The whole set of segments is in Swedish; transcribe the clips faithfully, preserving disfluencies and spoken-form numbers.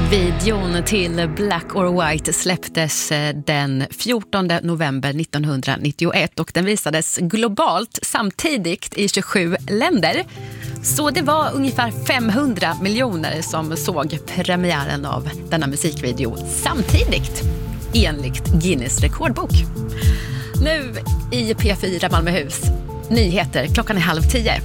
Videon till Black or White släpptes den fjortonde november nittonhundranittioett och den visades globalt samtidigt i tjugosju länder. Så det var ungefär femhundra miljoner som såg premiären av denna musikvideo samtidigt, enligt Guinness rekordbok. Nu i P fyra Malmöhus. Nyheter, klockan är halv tio.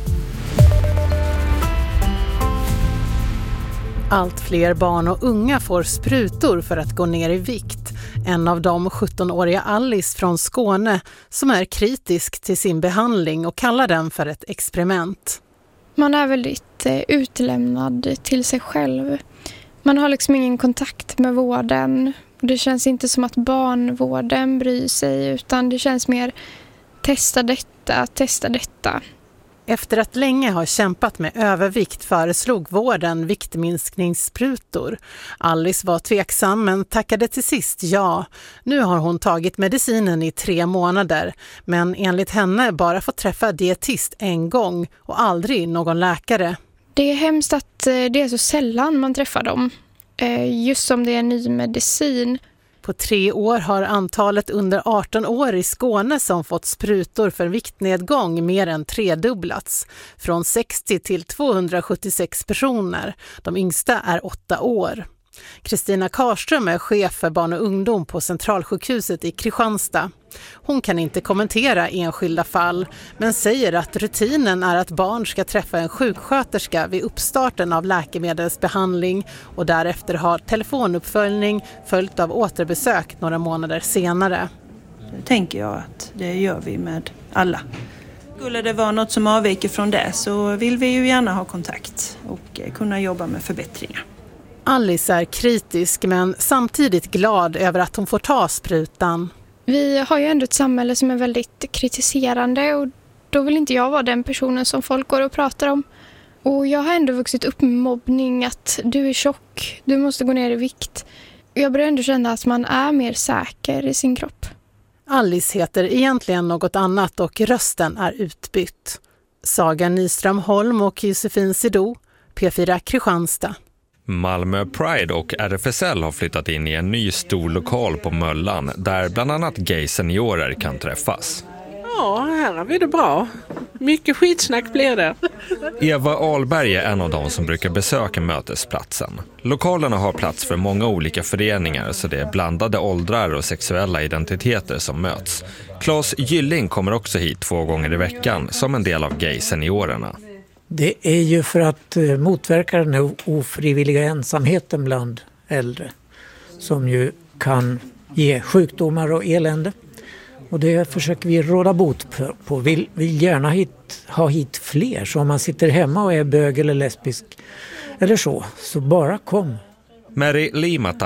Allt fler barn och unga får sprutor för att gå ner i vikt. En av dem, sjuttonåriga Alice från Skåne, som är kritisk till sin behandling och kallar den för ett experiment. Man är väldigt eh, utlämnad till sig själv. Man har liksom ingen kontakt med vården. Det känns inte som att barnvården bryr sig, utan det känns mer testa detta, testa detta. Efter att länge ha kämpat med övervikt föreslog vården viktminskningssprutor. Alice var tveksam men tackade till sist ja. Nu har hon tagit medicinen i tre månader, men enligt henne bara fått träffa dietist en gång och aldrig någon läkare. Det är hemskt att det är så sällan man träffar dem, just som det är ny medicin. På tre år har antalet under arton år i Skåne som fått sprutor för viktnedgång mer än tredubblats. Från sextio till tvåhundrasjuttiosex personer. De yngsta är åtta år. Kristina Karström är chef för barn och ungdom på Centralsjukhuset i Kristianstad. Hon kan inte kommentera enskilda fall, men säger att rutinen är att barn ska träffa en sjuksköterska vid uppstarten av läkemedelsbehandling och därefter ha telefonuppföljning följt av återbesök några månader senare. Det tänker jag att det gör vi med alla. Skulle det vara något som avviker från det så vill vi ju gärna ha kontakt och kunna jobba med förbättringar. Alice är kritisk men samtidigt glad över att hon får ta sprutan. Vi har ju ändå ett samhälle som är väldigt kritiserande och då vill inte jag vara den personen som folk går och pratar om. Och jag har ändå vuxit upp med mobbning, att du är tjock, du måste gå ner i vikt. Jag börjar ändå känna att man är mer säker i sin kropp. Alice heter egentligen något annat och rösten är utbytt. Saga Nyström Holm och Josefin Sidou, P fyra Kristianstad. Malmö Pride och R F S L har flyttat in i en ny stor lokal på Möllan där bland annat gay-seniorer kan träffas. Ja, här har vi det bra. Mycket skitsnack blir det. Eva Ahlberg är en av de som brukar besöka mötesplatsen. Lokalerna har plats för många olika föreningar så det är blandade åldrar och sexuella identiteter som möts. Claes Gylling kommer också hit två gånger i veckan som en del av gay-seniorerna. Det är ju för att motverka den här ofrivilliga ensamheten bland äldre som ju kan ge sjukdomar och elände. Och det försöker vi råda bot på. Vi vill gärna hit, ha hit fler. Så om man sitter hemma och är bög eller lesbisk eller så, så bara kom. Mary Limata